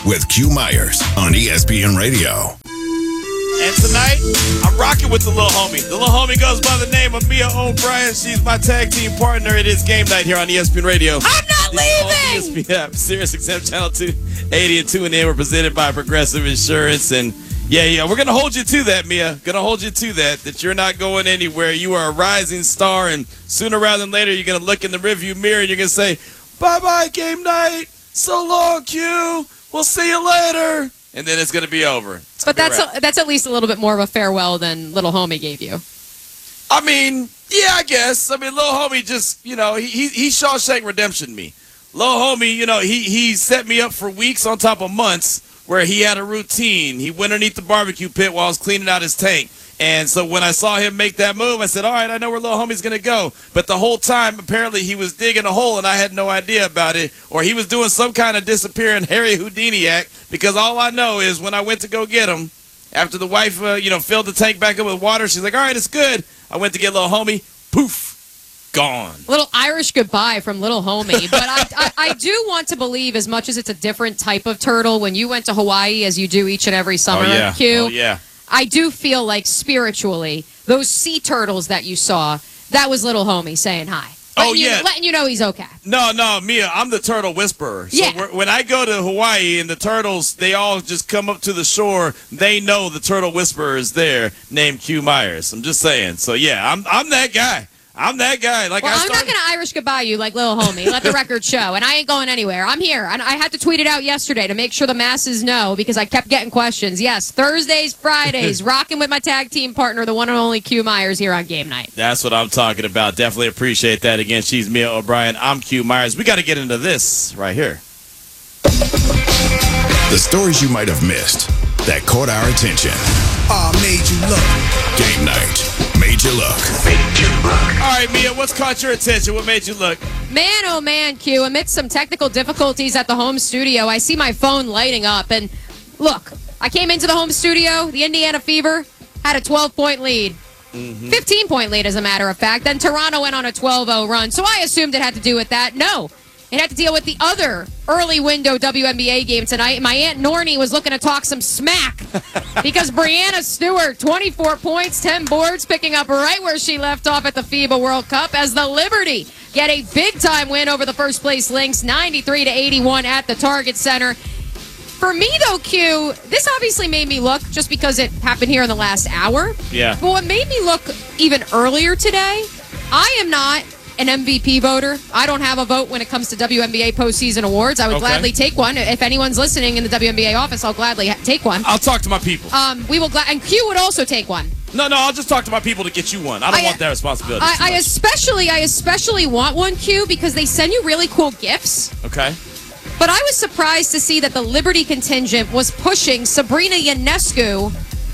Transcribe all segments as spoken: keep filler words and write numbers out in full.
with Q Myers on E S P N Radio. And tonight, I'm rocking with the little homie. The little homie goes by the name of Mia O'Brien. She's my tag team partner. It is game night here on E S P N Radio. I'm not leaving! E S P N, Sirius X M Channel two eighty and two and in. We're presented by Progressive Insurance. And yeah, yeah, we're going to hold you to that, Mia. Going to hold you to that, that you're not going anywhere. You are a rising star, and sooner rather than later, you're going to look in the rearview mirror and you're going to say, bye-bye, game night. So long, Q. We'll see you later. And then it's going to be over. It's but that's a, that's at least a little bit more of a farewell than little homie gave you. I mean, yeah, I guess. I mean, little homie just, you know, he he, he Shawshank Redemption me. Little homie, you know, he, he set me up for weeks on top of months where he had a routine. He went underneath the barbecue pit while I was cleaning out his tank. And so when I saw him make that move, I said, all right, I know where little homie's going to go. But the whole time, apparently, he was digging a hole, and I had no idea about it. Or he was doing some kind of disappearing Harry Houdini act, because all I know is when I went to go get him, after the wife, uh, you know, filled the tank back up with water, she's like, all right, it's good. I went to get little homie. Poof. Gone. Little Irish goodbye from little homie. But I, I, I do want to believe, as much as it's a different type of turtle, when you went to Hawaii, as you do each and every summer, oh, yeah. Q, oh, yeah. I do feel like spiritually, those sea turtles that you saw, that was little homie saying hi. Letting Oh, yeah. You, letting you know he's okay. No, no, Mia, I'm the turtle whisperer. So Yeah. when I go to Hawaii and the turtles, they all just come up to the shore, they know the turtle whisperer is there, named Q Myers. I'm just saying. So, yeah, I'm I'm that guy. I'm that guy. Like Well, I I'm started- not going to Irish goodbye you like little homie. Let the record show. And I ain't going anywhere. I'm here. And I had to tweet it out yesterday to make sure the masses know, because I kept getting questions. Yes, Thursdays, Fridays, rocking with my tag team partner, the one and only Q Myers, here on Game Night. That's what I'm talking about. Definitely appreciate that. Again, she's Mia O'Brien. I'm Q Myers. We got to get into this right here. The stories you might have missed that caught our attention. Aw, made you look. Game night. Made you look. Made you look. All right, Mia, what's caught your attention? What made you look? Man, oh man, Q, amidst some technical difficulties at the home studio, I see my phone lighting up. And look, I came into the home studio, the Indiana Fever had a twelve-point lead. Mm-hmm. fifteen-point lead, as a matter of fact. Then Toronto went on a twelve oh run. So I assumed it had to do with that. No. It had to deal with the other early window W N B A game tonight. My Aunt Nornie was looking to talk some smack because Brianna Stewart, twenty-four points, ten boards, picking up right where she left off at the FIBA World Cup as the Liberty get a big-time win over the first-place Lynx, ninety-three to eighty-one at the Target Center. For me, though, Q, this obviously made me look, just because it happened here in the last hour. Yeah. But what made me look even earlier today, I am not an M V P voter. I don't have a vote when it comes to W N B A postseason awards. I would Okay. gladly take one. If anyone's listening in the W N B A office, I'll gladly ha- take one. I'll talk to my people. Um, we will, gla- and Q would also take one. No, no, I'll just talk to my people to get you one. I don't I- want that responsibility. I, too I much. especially, I especially want one, Q, because they send you really cool gifts. Okay. But I was surprised to see that the Liberty contingent was pushing Sabrina Ionescu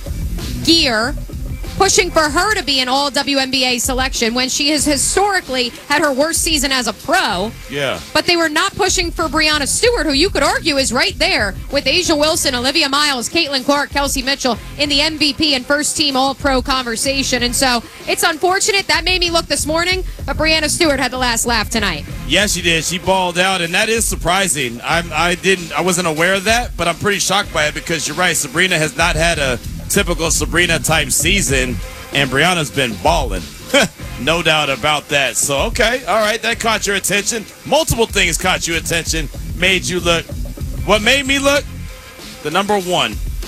gear, pushing for her to be an all W N B A selection when she has historically had her worst season as a pro. Yeah. But they were not pushing for Brianna Stewart, who you could argue is right there with Asia Wilson, Olivia Miles, Caitlin Clark, Kelsey Mitchell in the M V P and first team all-pro conversation. And so it's unfortunate. That made me look this morning, but Brianna Stewart had the last laugh tonight. Yeah, she did. She balled out, and that is surprising. I'm, I didn't, I wasn't aware of that, but I'm pretty shocked by it because you're right. Sabrina has not had a typical Sabrina-type season, and Brianna's been balling. No doubt about that. So, okay, all right, that caught your attention. Multiple things caught your attention, made you look. What made me look? The number one.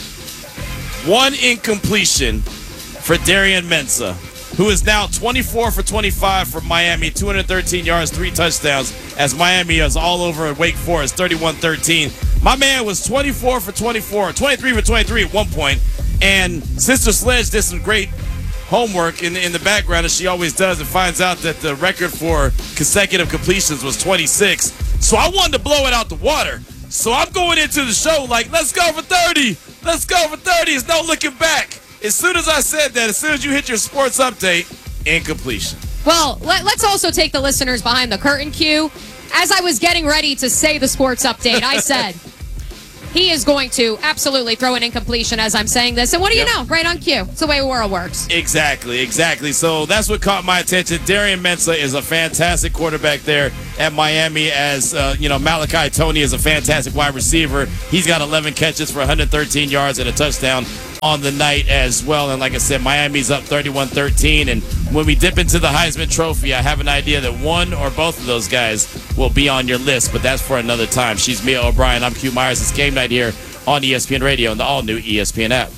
One incompletion for Darian Mensah, who is now twenty-four for twenty-five for Miami, two hundred thirteen yards, three touchdowns, as Miami is all over at Wake Forest, thirty-one thirteen. My man was twenty-four for twenty-four, twenty-three for twenty-three at one point, and Sister Sledge did some great homework in, in the background, as she always does, and finds out that the record for consecutive completions was twenty-six. So I wanted to blow it out the water. So I'm going into the show like, let's go for thirty. Let's go for thirty. It's no looking back. As soon as I said that, as soon as you hit your sports update, incompletion. Well, let, let's also take the listeners behind the curtain, Q. As I was getting ready to say the sports update, I said he is going to absolutely throw an incompletion as I'm saying this. And what do Yep. you know? Right on cue. It's the way the world works. Exactly, exactly. So that's what caught my attention. Darian Mensah is a fantastic quarterback there at Miami as, uh, you know, Malachi Tony is a fantastic wide receiver. He's got eleven catches for one hundred thirteen yards and a touchdown on the night as well. And like I said, Miami's up thirty-one thirteen. And when we dip into the Heisman Trophy, I have an idea that one or both of those guys will be on your list, but that's for another time. She's Mia O'Brien. I'm Q Myers. It's Game Night here on E S P N Radio and the all-new E S P N app.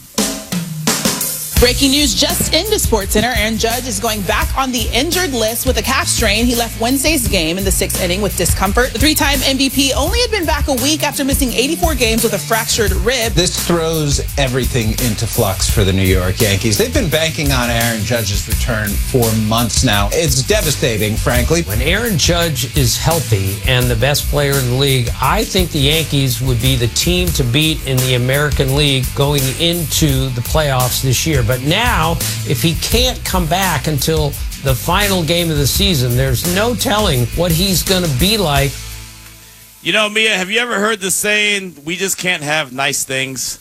Breaking news just into SportsCenter. Aaron Judge is going back on the injured list with a calf strain. He left Wednesday's game in the sixth inning with discomfort. The three-time M V P only had been back a week after missing eighty-four games with a fractured rib. This throws everything into flux for the New York Yankees. They've been banking on Aaron Judge's return for months now. It's devastating, frankly. When Aaron Judge is healthy and the best player in the league, I think the Yankees would be the team to beat in the American League going into the playoffs this year. But now, if he can't come back until the final game of the season, there's no telling what he's going to be like. You know, Mia, have you ever heard the saying, we just can't have nice things?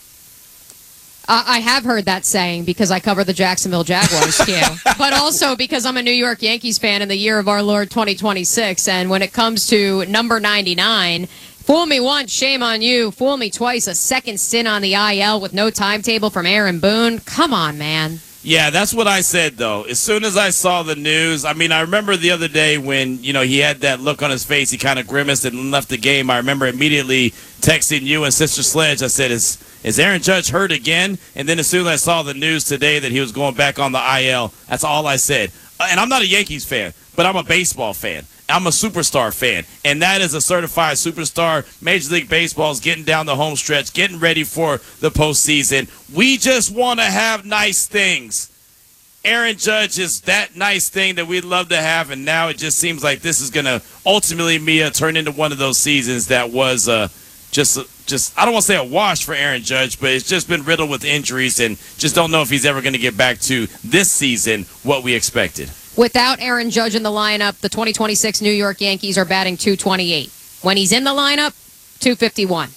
Uh, I have heard that saying because I cover the Jacksonville Jaguars, too. But also because I'm a New York Yankees fan in the year of our Lord twenty twenty-six. And when it comes to number ninety-nine, fool me once, shame on you. Fool me twice, a second stint on the I L with no timetable from Aaron Boone. Come on, man. Yeah, that's what I said, though. As soon as I saw the news, I mean, I remember the other day when, you know, he had that look on his face. He kind of grimaced and left the game. I remember immediately texting you and Sister Sledge. I said, is, is Aaron Judge hurt again? And then as soon as I saw the news today that he was going back on the I L, that's all I said. And I'm not a Yankees fan, but I'm a baseball fan. I'm a superstar fan, and that is a certified superstar. Major League Baseball is getting down the home stretch, getting ready for the postseason. We just want to have nice things. Aaron Judge is that nice thing that we'd love to have, and now it just seems like this is going to ultimately, Mia, turn into one of those seasons that was uh, just, just I don't want to say a wash for Aaron Judge, but it's just been riddled with injuries, and just don't know if he's ever going to get back to this season what we expected. Without Aaron Judge in the lineup, the twenty twenty-six New York Yankees are batting two twenty-eight. When he's in the lineup, two fifty-one.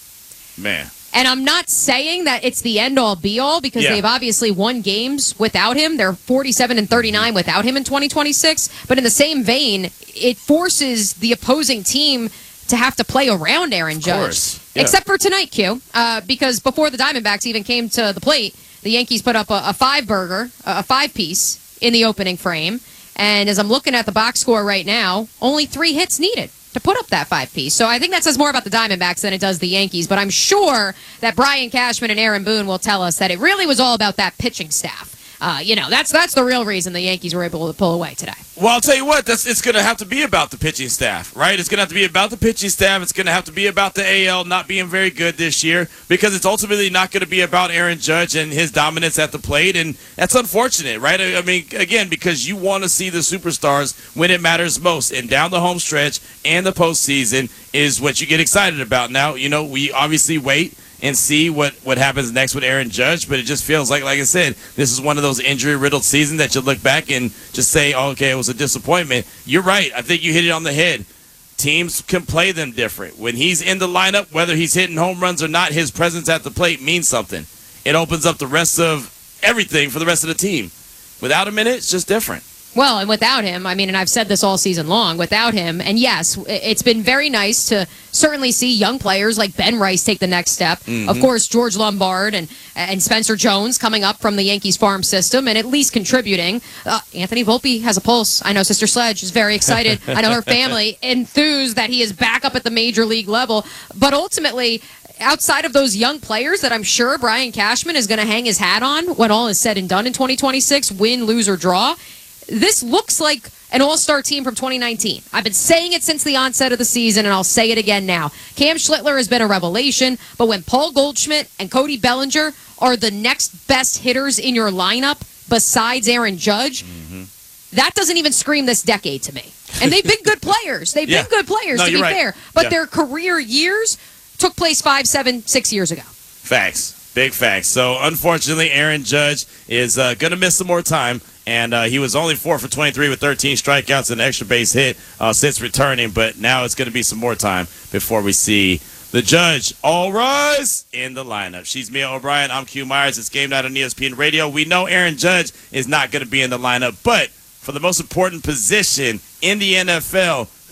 Man. And I'm not saying that it's the end-all, be-all, because Yeah. they've obviously won games without him. They're forty-seven and thirty-nine without him in twenty twenty-six. But in the same vein, it forces the opposing team to have to play around Aaron Judge. course. Yeah. Except for tonight, Q. Uh, because before the Diamondbacks even came to the plate, the Yankees put up a, a five-burger, a five-piece, in the opening frame. And as I'm looking at the box score right now, only three hits needed to put up that five-piece. So I think that says more about the Diamondbacks than it does the Yankees. But I'm sure that Brian Cashman and Aaron Boone will tell us that it really was all about that pitching staff. Uh, you know, that's that's the real reason the Yankees were able to pull away today. Well, I'll tell you what, that's, it's going to have to be about the pitching staff, right? It's going to have to be about the pitching staff. It's going to have to be about the A L not being very good this year because it's ultimately not going to be about Aaron Judge and his dominance at the plate, and that's unfortunate, right? I mean, again, because you want to see the superstars when it matters most, and down the home stretch and the postseason is what you get excited about. Now, you know, we obviously wait and see what, what happens next with Aaron Judge, but it just feels like, like I said, this is one of those injury-riddled seasons that you look back and just say, oh, okay, it was a disappointment. You're right. I think you hit it on the head. Teams can play them different. When he's in the lineup, whether he's hitting home runs or not, his presence at the plate means something. It opens up the rest of everything for the rest of the team. Without him in it, it's just different. Well, and without him, I mean, and I've said this all season long, without him, and yes, it's been very nice to certainly see young players like Ben Rice take the next step. Mm-hmm. Of course, George Lombard and and Spencer Jones coming up from the Yankees farm system and at least contributing. Uh, Anthony Volpe has a pulse. I know Sister Sledge is very excited. I know her family enthused that he is back up at the major league level. But ultimately, outside of those young players that I'm sure Brian Cashman is going to hang his hat on when all is said and done in twenty twenty-six, win, lose, or draw, this looks like an all-star team from twenty nineteen. I've been saying it since the onset of the season, and I'll say it again now. Cam Schlittler has been a revelation, but when Paul Goldschmidt and Cody Bellinger are the next best hitters in your lineup besides Aaron Judge, mm-hmm. that doesn't even scream this decade to me. And they've been good players. They've yeah. been good players, no, to be right. fair. But yeah. their career years took place five, seven, six years ago. Facts. Big facts. So, unfortunately, Aaron Judge is uh, going to miss some more time. And uh, he was only four for twenty-three with thirteen strikeouts and an extra base hit uh, since returning. But now it's going to be some more time before we see the Judge. All rise in the lineup. She's Mia O'Brien. I'm Q Myers. It's Game Night on E S P N Radio. We know Aaron Judge is not going to be in the lineup. But for the most important position in the N F L,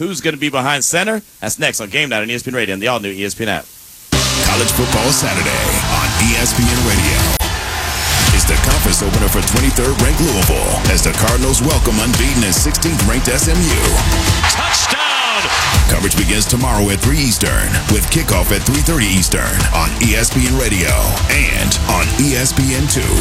who's going to be behind center? That's next on Game Night on E S P N Radio and the all-new E S P N app. College Football Saturday on E S P N Radio. It's the conference opener for twenty-third ranked Louisville as the Cardinals welcome unbeaten and sixteenth ranked S M U. Touchdown! Coverage begins tomorrow at three Eastern with kickoff at three thirty Eastern on E S P N Radio and on E S P N two.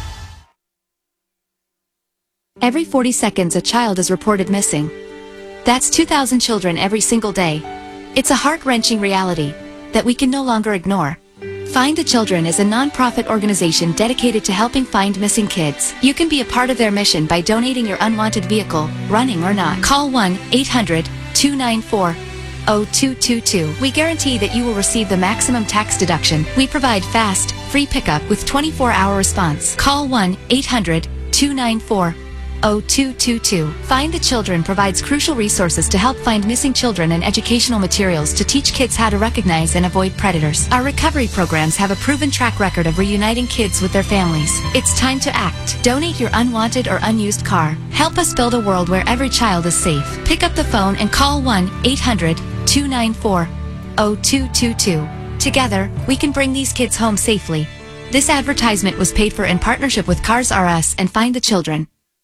Every forty seconds a child is reported missing. That's two thousand children every single day. It's a heart-wrenching reality that we can no longer ignore. Find the Children is a non-profit organization dedicated to helping find missing kids. You can be a part of their mission by donating your unwanted vehicle, running or not. Call one eight hundred two nine four zero two two two. We guarantee that you will receive the maximum tax deduction. We provide fast, free pickup with twenty-four hour response. Call one eight hundred two nine four zero two two two. Find the Children provides crucial resources to help find missing children and educational materials to teach kids how to recognize and avoid predators. Our recovery programs have a proven track record of reuniting kids with their families. It's time to act. Donate your unwanted or unused car. Help us build a world where every child is safe. Pick up the phone and call one eight hundred two nine four zero two two two. Together, we can bring these kids home safely. This advertisement was paid for in partnership with Cars R Us and Find the Children.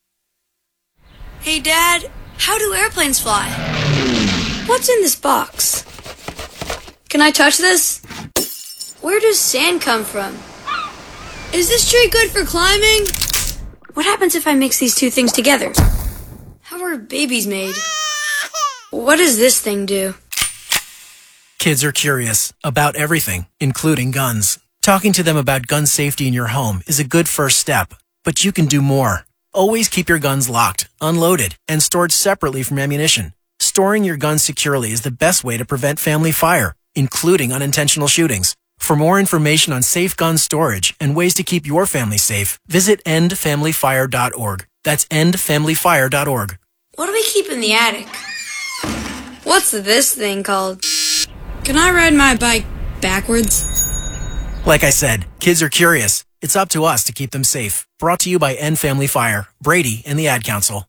Hey, Dad, how do airplanes fly? What's in this box? Can I touch this? Where does sand come from? Is this tree good for climbing? What happens if I mix these two things together? How are babies made? What does this thing do? Kids are curious about everything, including guns. Talking to them about gun safety in your home is a good first step, but you can do more. Always keep your guns locked, unloaded, and stored separately from ammunition. Storing your guns securely is the best way to prevent family fire, including unintentional shootings. For more information on safe gun storage and ways to keep your family safe, visit end family fire dot org. That's end family fire dot org. What do we keep in the attic? What's this thing called? Can I ride my bike backwards? Like I said, kids are curious. It's up to us to keep them safe. Brought to you by End Family Fire, Brady, and the Ad Council.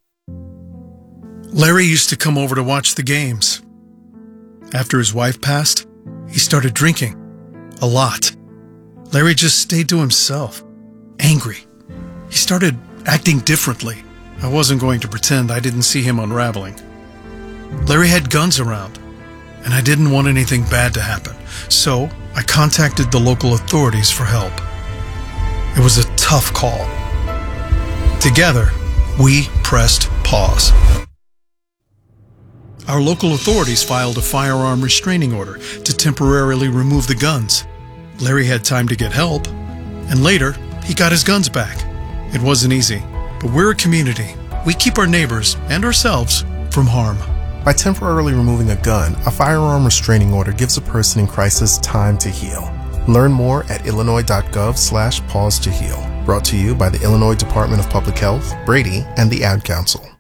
Larry used to come over to watch the games. After his wife passed, he started drinking. A lot. Larry just stayed to himself. Angry. He started acting differently. I wasn't going to pretend I didn't see him unraveling. Larry had guns around, and I didn't want anything bad to happen. So I contacted the local authorities for help. It was a tough call. Together, we pressed pause. Our local authorities filed a firearm restraining order to temporarily remove the guns. Larry had time to get help, and later, he got his guns back. It wasn't easy, but we're a community. We keep our neighbors and ourselves from harm. By temporarily removing a gun, a firearm restraining order gives a person in crisis time to heal. Learn more at illinois.gov slash pause to heal. Brought to you by the Illinois Department of Public Health, Brady, and the Ad Council.